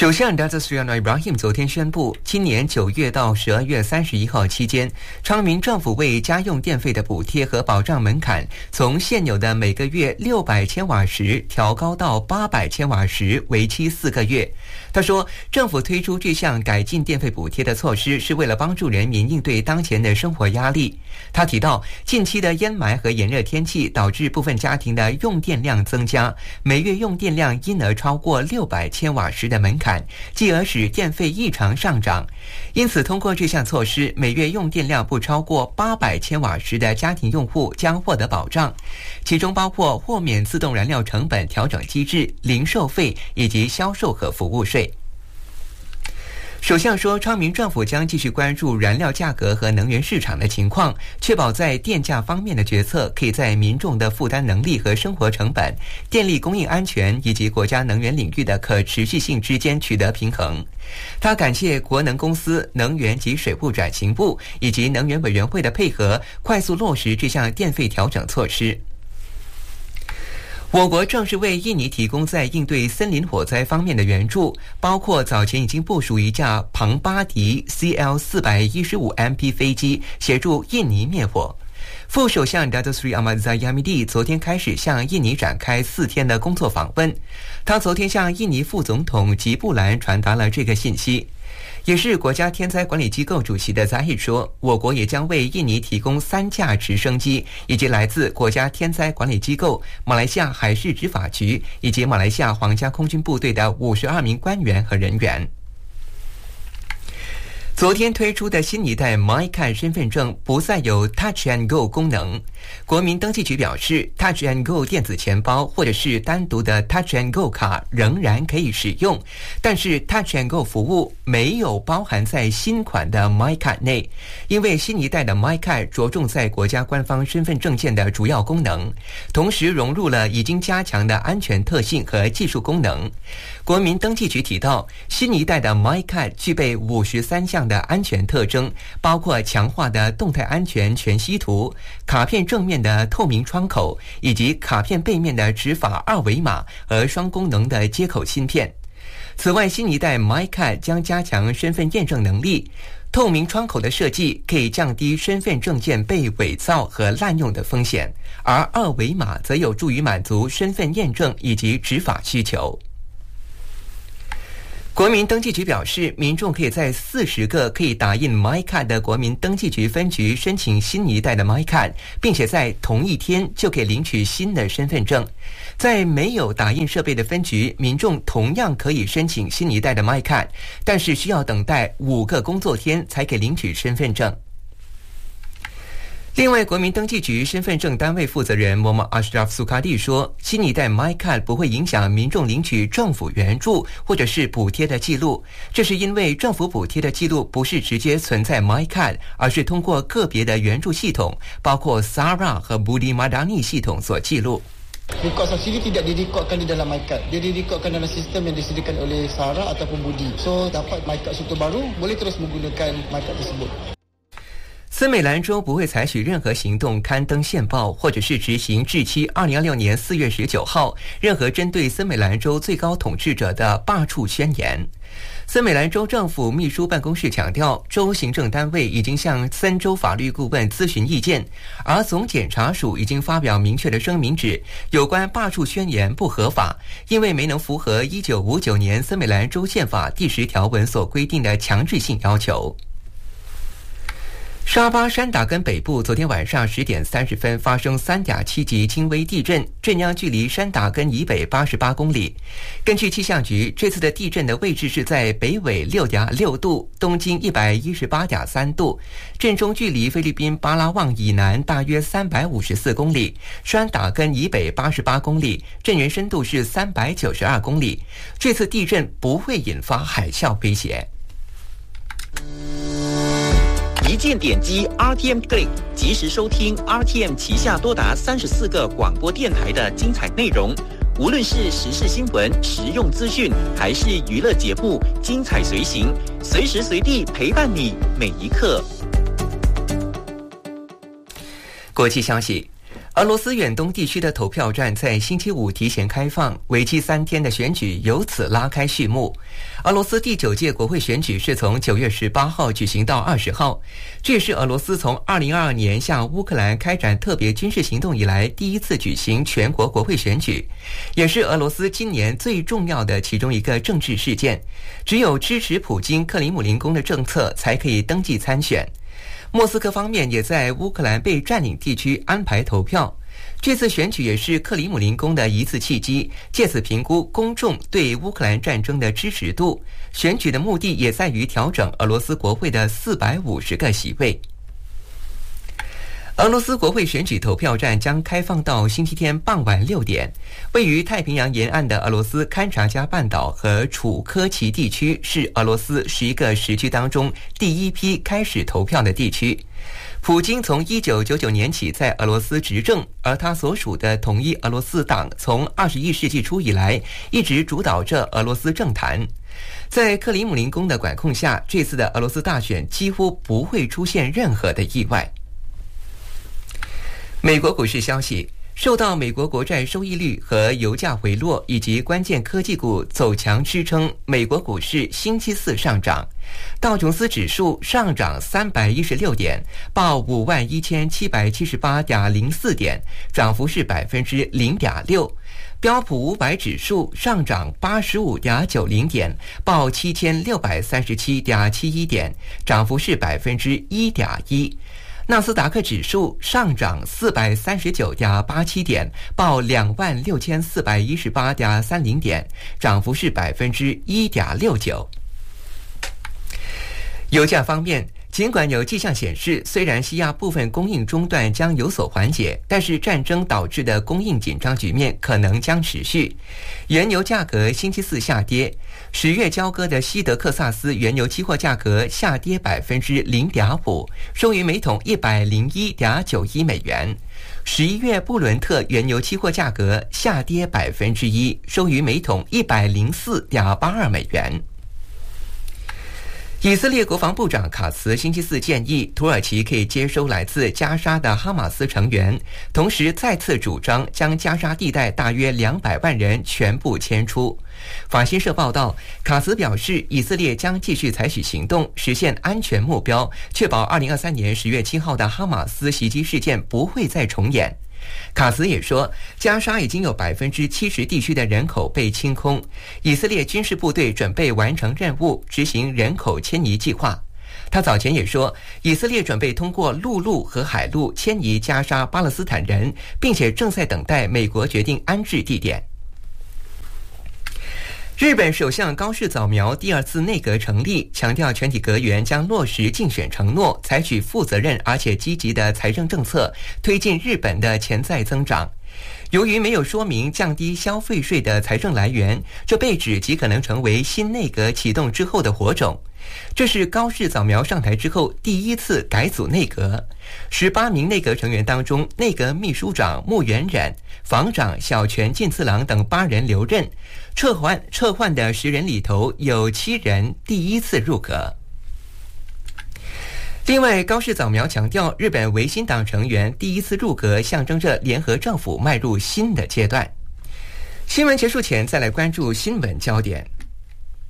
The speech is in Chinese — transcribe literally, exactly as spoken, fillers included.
首相 Datuk Seri Anwar Ibrahim 昨天宣布，今年九月到十二月三十一号期间，昌明政府为家用电费的补贴和保障门槛从现有的每个月六百千瓦时调高到八百千瓦时，为期四个月。他说，政府推出这项改进电费补贴的措施是为了帮助人民应对当前的生活压力。他提到，近期的烟霾和炎热天气导致部分家庭的用电量增加，每月用电量因而超过六百千瓦时的门槛，继而使电费异常上涨。因此，通过这项措施，每月用电量不超过八百千瓦时的家庭用户将获得保障，其中包括豁免自动燃料成本调整机制、零售费以及销售和服务税。首相说，昌明政府将继续关注燃料价格和能源市场的情况，确保在电价方面的决策可以在民众的负担能力和生活成本、电力供应安全以及国家能源领域的可持续性之间取得平衡。他感谢国能公司、能源及水务转型部以及能源委员会的配合，快速落实这项电费调整措施。我国正是为印尼提供在应对森林火灾方面的援助，包括早前已经部署一架庞巴迪 C L 四百一十五 M P 飞机，协助印尼灭火。副首相 Datuk Seri Ahmad Zahid Hamidi 昨天开始向印尼展开四天的工作访问。他昨天向印尼副总统吉布兰传达了这个信息。也是国家天灾管理机构主席的 Zahid 说，我国也将为印尼提供三架直升机，以及来自国家天灾管理机构、马来西亚海事执法局以及马来西亚皇家空军部队的五十二名官员和人员。昨天推出的新一代 MyCard 身份证不再有 Touch and Go 功能。国民登记局表示， Touch and Go 电子钱包或者是单独的 Touch and Go 卡仍然可以使用，但是 Touch and Go 服务没有包含在新款的 MyCard 内，因为新一代的 MyCard 着重在国家官方身份证件的主要功能，同时融入了已经加强的安全特性和技术功能。国民登记局提到，新一代的 MyCard 具备五十三项的安全特征，包括强化的动态安全全息图、卡片正面的透明窗口，以及卡片背面的执法二维码和双功能的接口芯片。此外，新一代 MyCard 将加强身份验证能力，透明窗口的设计可以降低身份证件被伪造和滥用的风险，而二维码则有助于满足身份验证以及执法需求。国民登记局表示，民众可以在四十个可以打印 MyCard 的国民登记局分局申请新一代的 MyCard， 并且在同一天就可以领取新的身份证。在没有打印设备的分局，民众同样可以申请新一代的 MyCard， 但是需要等待五个工作天才可以领取身份证。另外，国民登记局身份证单位负责人 Muhammad Ashraf Sukadi 说，新一代 MyCard 不会影响民众领取政府援助或者是补贴的记录，这是因为政府补贴的记录不是直接存在 MyCard， 而是通过个别的援助系统，包括 Sara 和 Budi Madani 系统所记录。 Rekod subsidi tidak direkodkan di dalam MyCard. Dia direkodkan dalam sistem yang disediakan oleh Sara ataupun Budi. So, dapat MyCard Sutu baru, boleh terus menggunakan MyCard tersebut. 森美兰州不会采取任何行动刊登线报，或者是执行至期二零二六年四月十九号任何针对森美兰州最高统治者的罢黜宣言。森美兰州政府秘书办公室强调，州行政单位已经向森州法律顾问咨询意见，而总检察署已经发表明确的声明指，有关罢黜宣言不合法，因为没能符合一九五九年森美兰州宪法第十条文所规定的强制性要求。沙巴山达根北部昨天晚上十点三十分发生三点七级轻微地震，震央距离山达根以北八十八公里。根据气象局，这次的地震的位置是在北纬六点六度，东经一百一十八点三度，震中距离菲律宾巴拉望以南大约三百五十四公里，山达根以北八十八公里，震源深度是三百九十二公里。这次地震不会引发海啸威胁。 一键点击 R T M Click， 及时收听 R T M 旗下多达三十四个广播电台的精彩内容。无论是时事新闻、实用资讯，还是娱乐节目，精彩随行，随时随地陪伴你每一刻。 国际消息。 俄罗斯远东地区的投票站在星期五提前开放，为期三天的选举由此拉开序幕。俄罗斯第九届国会选举是从九月十八号举行到二十号，这也是俄罗斯从二零二二年向乌克兰开展特别军事行动以来第一次举行全国国会选举，也是俄罗斯今年最重要的其中一个政治事件。只有支持普京克里姆林宫的政策才可以登记参选。莫斯科方面也在乌克兰被占领地区安排投票。这次选举也是克里姆林宫的一次契机，借此评估公众对乌克兰战争的支持度。选举的目的也在于调整俄罗斯国会的四百五十个席位。俄罗斯国会选举投票站将开放到星期天傍晚六点。位于太平洋沿岸的俄罗斯勘察加半岛和楚科奇地区是俄罗斯十一个时区当中第一批开始投票的地区。普京从一九九九年起在俄罗斯执政，而他所属的统一俄罗斯党从二十一世纪初以来一直主导着俄罗斯政坛。在克里姆林宫的管控下，这次的俄罗斯大选几乎不会出现任何的意外。美国股市消息，受到美国国债收益率和油价回落以及关键科技股走强支撑，美国股市星期四上涨。道琼斯指数上涨三百一十六点，报五万一千七百七十八点零四点，涨幅是百分之零点六。标普五百指数上涨八十五点九零点，报七千六百三十七点七一点，涨幅是百分之一点一。纳斯达克指数上涨四百三十九点八七点，报两万六千四百一十八点三零点，涨幅是百分之一点六九。油价方面，尽管有迹象显示，虽然西亚部分供应中断将有所缓解，但是战争导致的供应紧张局面可能将持续。原油价格星期四下跌，十月交割的西德克萨斯原油期货价格下跌百分之零点五，收于每桶一百零一点九一美元。十一月布伦特原油期货价格下跌百分之一，收于每桶一百零四点八二美元。以色列国防部长卡茨星期四建议土耳其可以接收来自加沙的哈马斯成员，同时再次主张将加沙地带大约两百万人全部迁出。法新社报道，卡茨表示，以色列将继续采取行动，实现安全目标，确保二零二三年十月七号的哈马斯袭击事件不会再重演。卡茨也说，加沙已经有百分之七十地区的人口被清空，以色列军事部队准备完成任务，执行人口迁移计划。他早前也说，以色列准备通过陆路和海路迁移加沙巴勒斯坦人，并且正在等待美国决定安置地点。日本首相高市早苗第二次内阁成立，强调全体阁员将落实竞选承诺，采取负责任而且积极的财政政策，推进日本的潜在增长。由于没有说明降低消费税的财政来源，这被指极可能成为新内阁启动之后的火种。这是高市早苗上台之后第一次改组内阁。十八名内阁成员当中，内阁秘书长木原忍、防长小泉进次郎等八人留任，撤换撤换的十人里头有七人第一次入阁。另外，高市早苗强调，日本维新党成员第一次入阁，象征着联合政府迈入新的阶段。新闻结束前，再来关注新闻焦点。